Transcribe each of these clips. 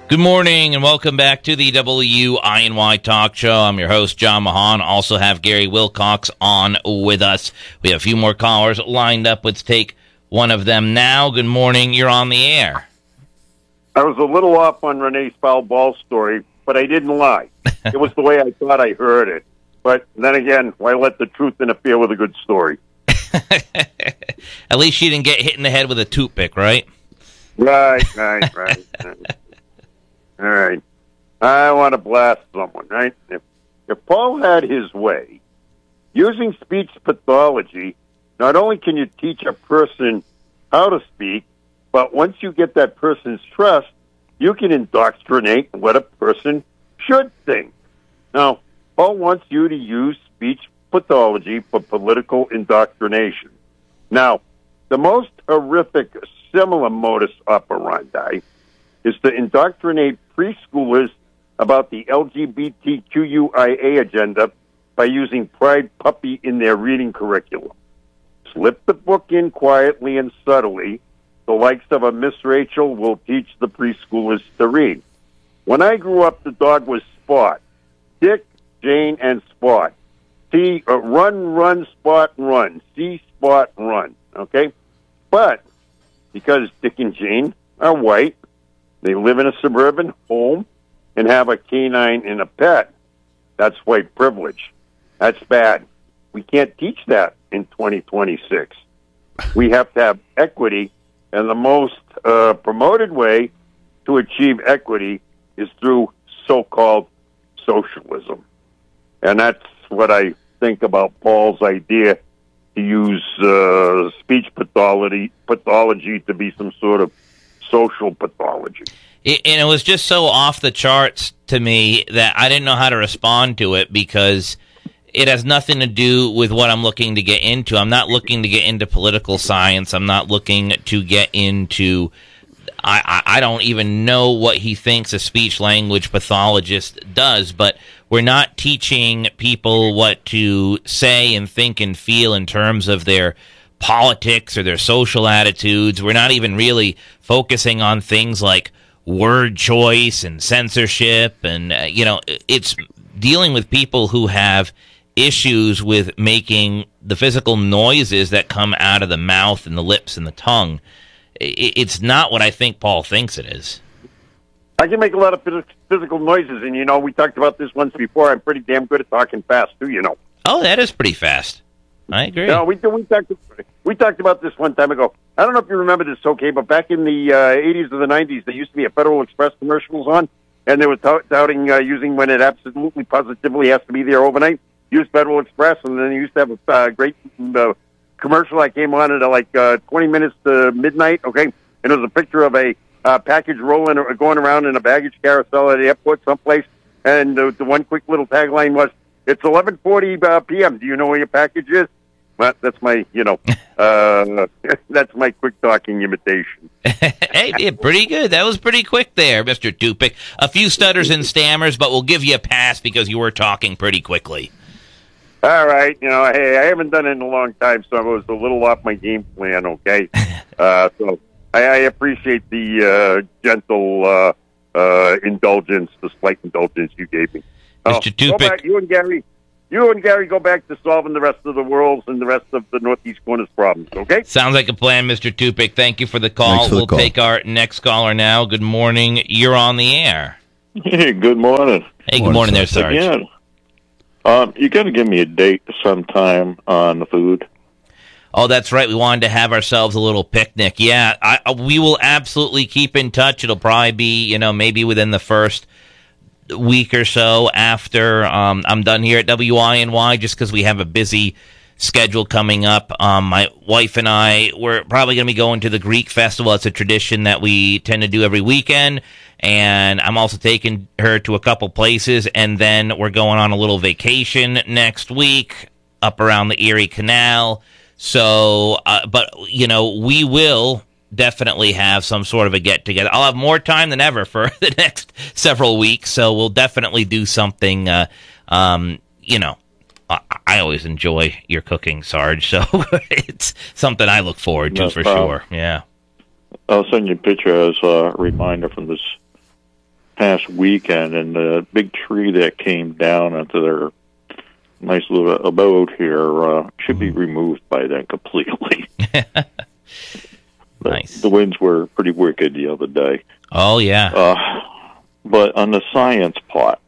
Good morning and welcome back to the WINY Talk Show. I'm your host, John Mahan. Also have Gary Wilcox on with us. We have a few more callers lined up. Let's take one of them now. Good morning. You're on the air. I was a little off on Renee's foul ball story, but I didn't lie. It was the way I thought I heard it. But then again, why let the truth interfere with a good story? At least she didn't get hit in the head with a toothpick, right? Right. All right. I want to blast someone, right? If Paul had his way, using speech pathology, not only can you teach a person how to speak, but once you get that person's trust, you can indoctrinate what a person should think. Now, Paul wants you to use speech pathology for political indoctrination. Now, the most horrific similar modus operandi is to indoctrinate preschoolers about the LGBTQIA agenda by using Pride Puppy in their reading curriculum. Slip the book in quietly and subtly. The likes of a Miss Rachel will teach the preschoolers to read. When I grew up, the dog was Spot. Dick, Jane, and Spot. See, run, Spot, run. See, Spot, run. Okay? But because Dick and Jane are white, they live in a suburban home and have a canine and a pet. That's white privilege. That's bad. We can't teach that in 2026. We have to have equity, and the most promoted way to achieve equity is through so-called socialism. And that's what I think about Paul's idea to use speech pathology to be some sort of social pathology. And it was just so off the charts to me that I didn't know how to respond to it because it has nothing to do with what I'm looking to get into. I'm not looking to get into political science. I'm not looking to get into... I don't even know what he thinks a speech-language pathologist does, but we're not teaching people what to say and think and feel in terms of their politics or their social attitudes. We're not even really focusing on things like word choice and censorship. And, it's dealing with people who have issues with making the physical noises that come out of the mouth and the lips and the tongue. It's not what I think Paul thinks it is. I can make a lot of physical noises, and, we talked about this once before. I'm pretty damn good at talking fast, too, Oh, that is pretty fast. I agree. No, we talked about this one time ago. I don't know if you remember this, okay, but back in the 80s or the 90s, there used to be a Federal Express commercials on, and they were touting using when it absolutely positively has to be there overnight. Use Federal Express, and then they used to have a great commercial that came on at 20 minutes to midnight, okay, and it was a picture of a package going around in a baggage carousel at the airport someplace, and the one quick little tagline was, "It's 11:40 p.m. Do you know where your package is?" Well, that's my, that's my quick talking imitation. Hey, yeah, pretty good. That was pretty quick there, Mr. Tupic. A few stutters and stammers, but we'll give you a pass because you were talking pretty quickly. All right. Hey, I haven't done it in a long time, so I was a little off my game plan, okay? So I appreciate the gentle indulgence, the slight indulgence you gave me. Mr. Tupic. You and Gary go back to solving the rest of the world's and the rest of the Northeast corner's problems, okay? Sounds like a plan, Mr. Tupic. Thank you for the call. We'll take our next caller now. Good morning. You're on the air. Hey, good morning. Hey, good morning there, Sarge. Again, you got to give me a date sometime on the food. Oh, that's right. We wanted to have ourselves a little picnic. Yeah, we will absolutely keep in touch. It'll probably be, maybe within the first week or so after I'm done here at WINY, just because we have a busy schedule coming up. My wife and I, we're probably going to be going to the Greek Festival. It's a tradition that we tend to do every weekend, and I'm also taking her to a couple places, and then we're going on a little vacation next week up around the Erie Canal. So, but, we will definitely have some sort of a get-together. I'll have more time than ever for the next several weeks, so we'll definitely do something, I always enjoy your cooking, Sarge, so it's something I look forward to for sure. Yeah. I'll send you a picture as a reminder from this past weekend, and the big tree that came down onto their nice little abode here should be removed by then completely. Nice. The winds were pretty wicked the other day. Oh, yeah. But on the science part,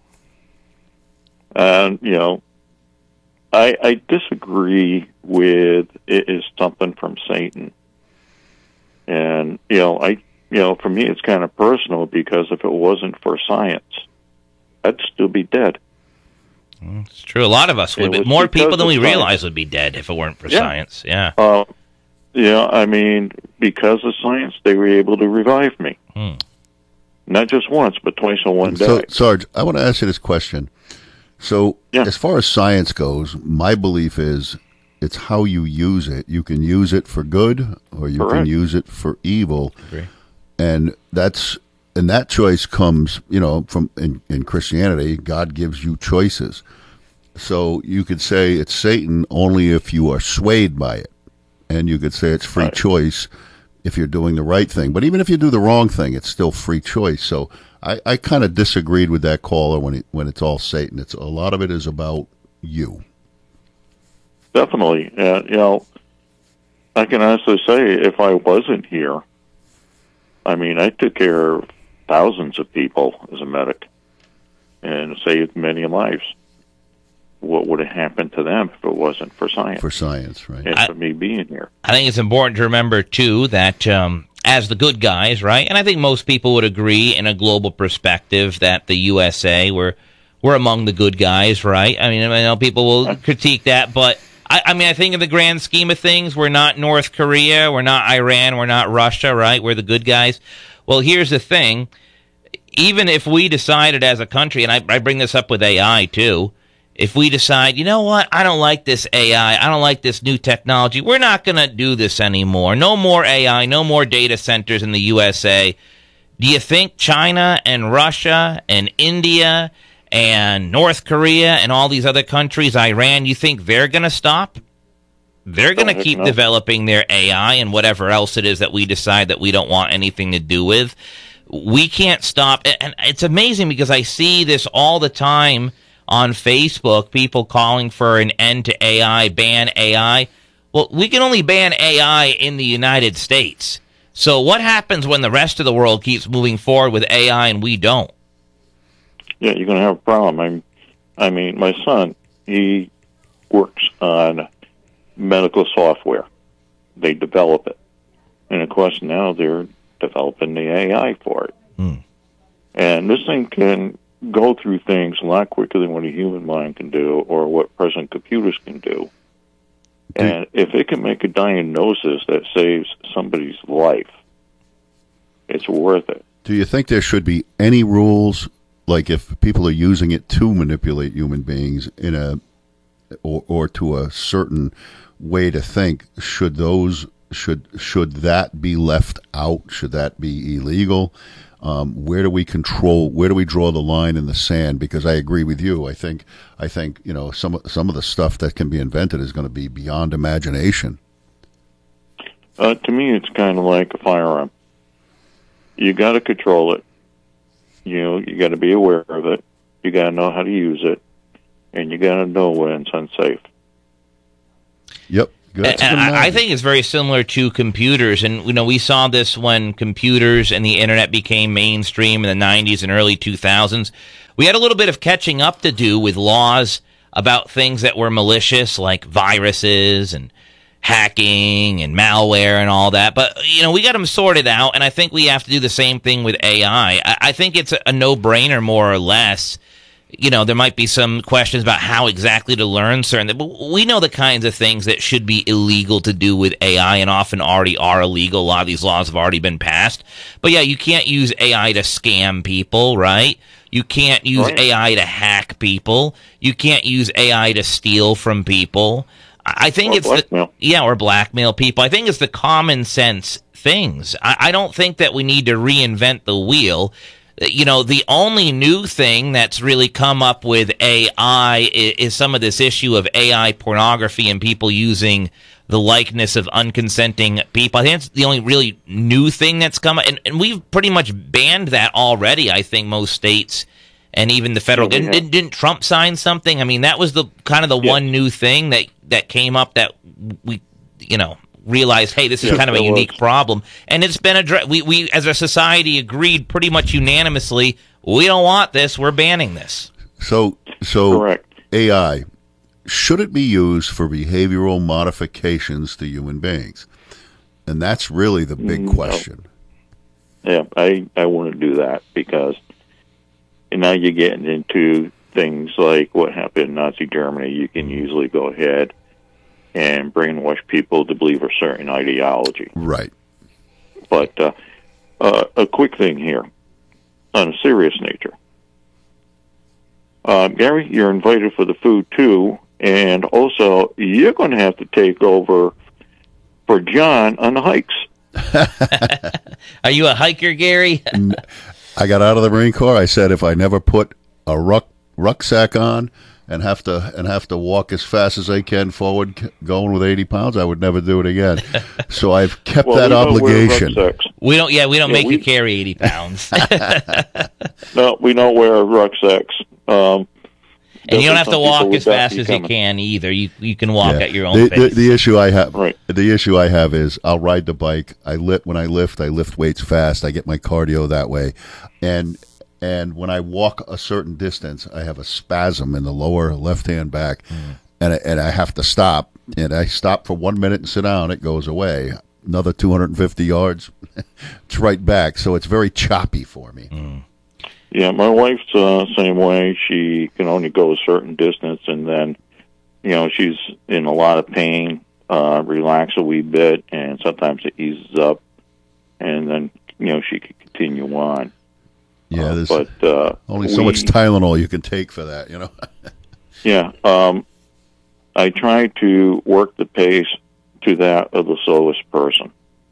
I disagree with it is something from Satan. And, for me, it's kind of personal, because if it wasn't for science, I'd still be dead. It's true. A lot of us would be. More people than we realize would be dead if it weren't for science. Yeah. Because of science, they were able to revive me. Not just once, but twice in one day. So, Sarge, I want to ask you this question. So, as far as science goes, my belief is it's how you use it. You can use it for good, or you can use it for evil. Agree. And that choice comes, from in Christianity. God gives you choices. So you could say it's Satan only if you are swayed by it, and you could say it's free choice if you're doing the right thing. But even if you do the wrong thing, it's still free choice. So I kind of disagreed with that caller when it's all Satan. It's a lot of it is about you. Definitely. I can honestly say if I wasn't here, I took care of thousands of people as a medic and saved many lives. What would have happened to them if it wasn't for science? For science, right. And for me being here. I think it's important to remember, too, that as the good guys, right, and I think most people would agree in a global perspective that the USA, we're among the good guys, right? I know people will critique that, but I think in the grand scheme of things, we're not North Korea, we're not Iran, we're not Russia, right? We're the good guys. Well, here's the thing. Even if we decided as a country, and I bring this up with AI, too, if we decide, you know what, I don't like this AI, I don't like this new technology, we're not going to do this anymore. No more AI, no more data centers in the USA. Do you think China and Russia and India and North Korea and all these other countries, Iran, you think they're going to stop? They're going to keep developing their AI and whatever else it is that we decide that we don't want anything to do with. We can't stop. And it's amazing because I see this all the time on Facebook, people calling for an end to AI, ban AI. Well, we can only ban AI in the United States. So what happens when the rest of the world keeps moving forward with AI and we don't? Yeah, you're going to have a problem. My son, he works on medical software. They develop it. And, of course, now they're developing the AI for it. And this thing can go through things a lot quicker than what a human mind can do or what present computers can do. And if it can make a diagnosis that saves somebody's life, it's worth it. Do you think there should be any rules, like if people are using it to manipulate human beings or to a certain way to think, should that be left out? Should that be illegal? Where do we draw the line in the sand? Because I agree with you. I think some of the stuff that can be invented is going to be beyond imagination. To me, it's kind of like a firearm. You got to control it. You got to be aware of it. You got to know how to use it, and you got to know when it's unsafe. Yep. And I think it's very similar to computers. And, we saw this when computers and the Internet became mainstream in the 90s and early 2000s. We had a little bit of catching up to do with laws about things that were malicious, like viruses and hacking and malware and all that. But, we got them sorted out, and I think we have to do the same thing with AI. I think it's a no-brainer, more or less. There might be some questions about how exactly to learn certain, but we know the kinds of things that should be illegal to do with AI and often already are illegal. A lot of these laws have already been passed. But yeah, you can't use AI to scam people, right? You can't use AI to hack people. You can't use AI to steal from people. I think it's or blackmail people. I think it's the common sense things. I don't think that we need to reinvent the wheel. The only new thing that's really come up with AI is some of this issue of AI pornography and people using the likeness of unconsenting people. I think that's the only really new thing that's come, and we've pretty much banned that already. I think most states and even the federal. Didn't Trump sign something? I mean, that was the kind of the one new thing that came up that we realized, hey, this is kind of a unique problem, and it's been addressed. We as a society agreed pretty much unanimously. We don't want this. We're banning this. So correct. AI, should it be used for behavioral modifications to human beings? And that's really the big question. Yeah, I wouldn't do that, because now you're getting into things like what happened in Nazi Germany. You can usually go ahead and brainwash people to believe a certain ideology. Right. But a quick thing here, on a serious nature. Gary, you're invited for the food, too, and also you're going to have to take over for John on the hikes. Are you a hiker, Gary? I got out of the Marine Corps. I said if I never put a rucksack on and have to walk as fast as I can forward, going with 80 pounds, I would never do it again. So I've kept that obligation. We don't make you carry 80 pounds. No, we don't wear rucksacks. And you don't have to walk as fast as you can either. You can walk at your own pace. The issue I have is I'll ride the bike. When I lift weights fast. I get my cardio that way, and when I walk a certain distance, I have a spasm in the lower left-hand back, and I have to stop. And I stop for 1 minute and sit down. It goes away. Another 250 yards, it's right back. So it's very choppy for me. Yeah, my wife's the same way. She can only go a certain distance, and then, she's in a lot of pain, relax a wee bit, and sometimes it eases up, and then, she can continue on. Yeah, there's only so much Tylenol you can take for that, Yeah, I try to work the pace to that of the slowest person,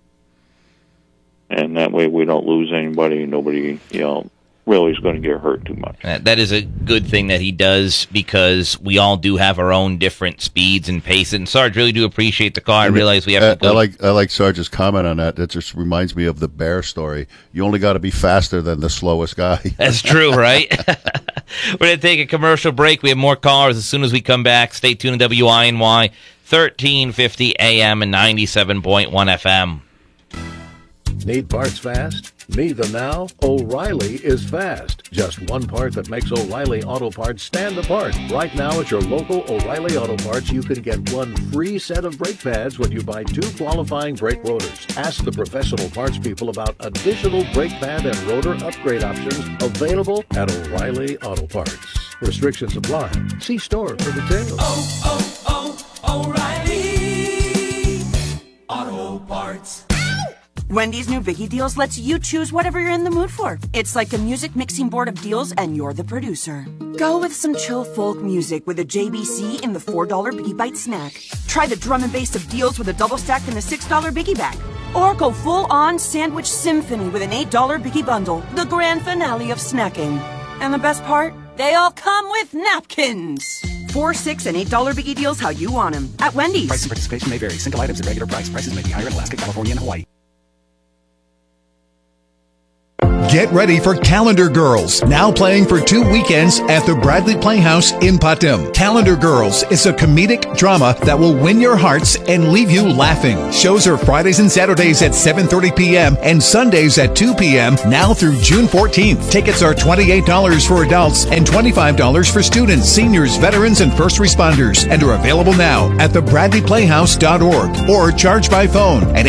and that way we don't lose anybody. Nobody, really is going to get hurt too much. That is a good thing that he does, because we all do have our own different speeds and paces. And Sarge, really do appreciate the call. I realize we have to go. I like Sarge's comment on that. That just reminds me of the bear story. You only got to be faster than the slowest guy. That's true, right? We're going to take a commercial break. We have more callers as soon as we come back. Stay tuned to WINY 1350 AM and 97.1 FM. Need parts fast? Need them now? O'Reilly is fast. Just one part that makes O'Reilly Auto Parts stand apart. Right now at your local O'Reilly Auto Parts, you can get one free set of brake pads when you buy 2 qualifying brake rotors. Ask the professional parts people about additional brake pad and rotor upgrade options available at O'Reilly Auto Parts. Restrictions apply. See store for details. O'Reilly Auto Parts. Wendy's new Biggie Deals lets you choose whatever you're in the mood for. It's like a music mixing board of deals, and you're the producer. Go with some chill folk music with a JBC in the $4 Biggie Bite snack. Try the drum and bass of deals with a double stack in the $6 Biggie Bag. Or go full-on sandwich symphony with an $8 Biggie Bundle, the grand finale of snacking. And the best part? They all come with napkins. $4, $6, and $8 Biggie Deals how you want them. At Wendy's. Price and participation may vary. Single items at regular price. Prices may be higher in Alaska, California, and Hawaii. Get ready for Calendar Girls, now playing for 2 weekends at the Bradley Playhouse in Putnam. Calendar Girls is a comedic drama that will win your hearts and leave you laughing. Shows are Fridays and Saturdays at 7:30 p.m. and Sundays at 2 p.m. now through June 14th. Tickets are $28 for adults and $25 for students, seniors, veterans, and first responders, and are available now at thebradleyplayhouse.org or charge by phone at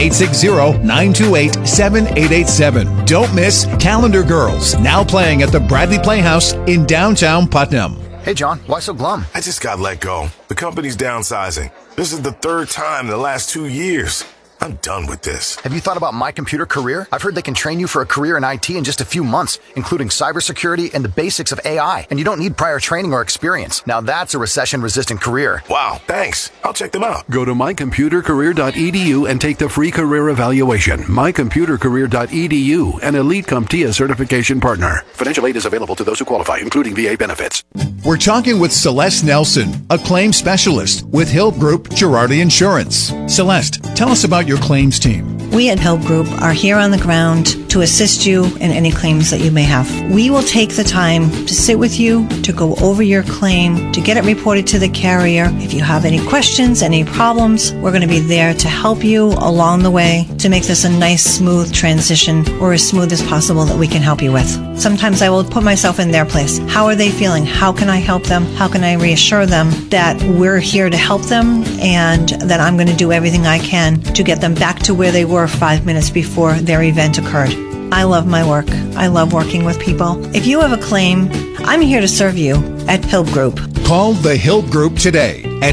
860-928-7887. Don't miss Calendar Girls, now playing at the Bradley Playhouse in downtown Putnam. Hey, John, why so glum? I just got let go. The company's downsizing. This is the 3rd time in the last 2 years. I'm done with this. Have you thought about My Computer Career? I've heard they can train you for a career in IT in just a few months, including cybersecurity and the basics of AI. And you don't need prior training or experience. Now that's a recession-resistant career. Wow, thanks. I'll check them out. Go to mycomputercareer.edu and take the free career evaluation. mycomputercareer.edu, an Elite CompTIA certification partner. Financial aid is available to those who qualify, including VA benefits. We're talking with Celeste Nelson, a claim specialist with Hill Group Girardi Insurance. Celeste, tell us about your claims team. We at Hill Group are here on the ground to assist you in any claims that you may have. We will take the time to sit with you, to go over your claim, to get it reported to the carrier. If you have any questions, any problems, we're going to be there to help you along the way to make this a nice, smooth transition, or as smooth as possible that we can help you with. Sometimes I will put myself in their place. How are they feeling? How can I help them? How can I reassure them that we're here to help them and that I'm going to do everything I can to get them back to where they were 5 minutes before their event occurred. I love my work. I love working with people. If you have a claim, I'm here to serve you at Hill Group. Call the Hill Group today at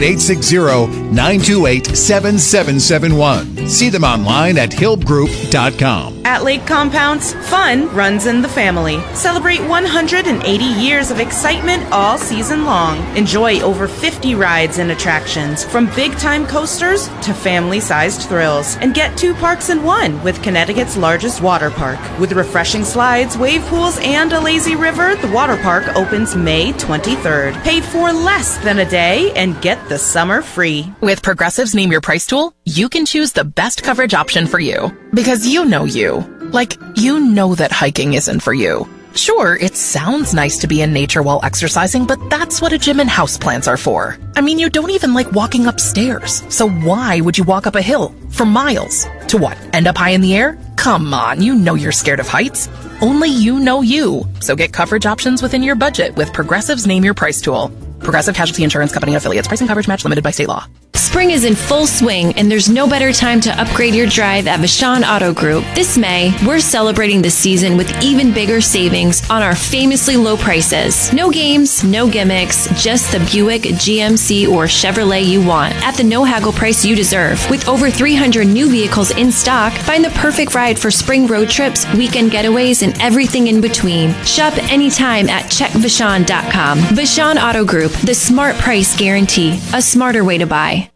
860-928-7771. See them online at hillgroup.com. At Lake Compounds, fun runs in the family. Celebrate 180 years of excitement all season long. Enjoy over 50 rides and attractions, from big-time coasters to family-sized thrills. And get 2 parks in one with Connecticut's largest water park. With refreshing slides, wave pools, and a lazy river, the water park opens May 23rd. Pay for less than a day and get the summer free. With Progressive's Name Your Price tool, you can choose the best coverage option for you. Because you know you. Like, you know that hiking isn't for you. Sure, it sounds nice to be in nature while exercising, but that's what a gym and houseplants are for. I mean, you don't even like walking upstairs. So why would you walk up a hill for miles? To what, end up high in the air? Come on, you know you're scared of heights. Only you know you. So get coverage options within your budget with Progressive's Name Your Price tool. Progressive Casualty Insurance Company affiliates. Price and coverage match limited by state law. Spring is in full swing, and there's no better time to upgrade your drive at Vachon Auto Group. This May, we're celebrating the season with even bigger savings on our famously low prices. No games, no gimmicks, just the Buick, GMC, or Chevrolet you want at the no-haggle price you deserve. With over 300 new vehicles in stock, find the perfect ride for spring road trips, weekend getaways, and everything in between. Shop anytime at checkvachon.com. Vachon Auto Group, the smart price guarantee, a smarter way to buy.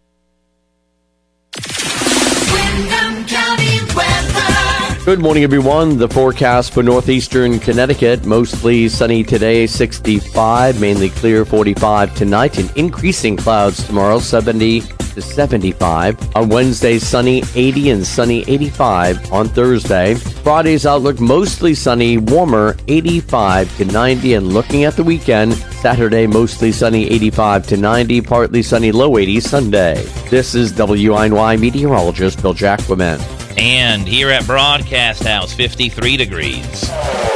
Good morning, everyone. The forecast for northeastern Connecticut, mostly sunny today, 65, mainly clear, 45 tonight, and increasing clouds tomorrow, 70 to 75. On Wednesday, sunny, 80 and sunny, 85 on Thursday. Friday's outlook, mostly sunny, warmer, 85 to 90. And looking at the weekend, Saturday, mostly sunny, 85 to 90, partly sunny, low 80s Sunday. This is WINY meteorologist Bill Jacquemin. And here at Broadcast House, 53 degrees.